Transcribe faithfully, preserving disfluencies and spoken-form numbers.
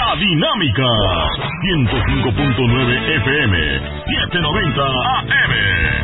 La Dinámica, ciento cinco punto nueve F M, setecientos noventa A M.